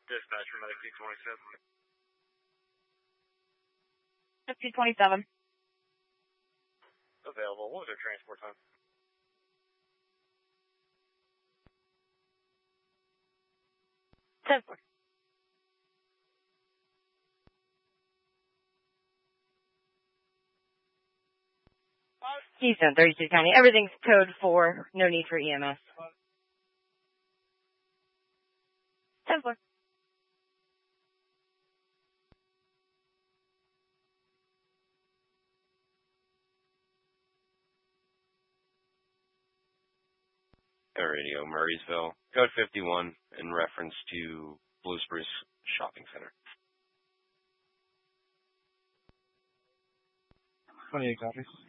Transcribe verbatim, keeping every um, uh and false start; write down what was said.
Dispatch for Medic T twenty-seven. T twenty-seven. Available. What was their transport time? ten four. Keystone, thirty-two County. Everything's code four. No need for E M S. ten four. Radio, Murraysville, code fifty-one, in reference to Blue Spruce Shopping Center. twenty-eight copies.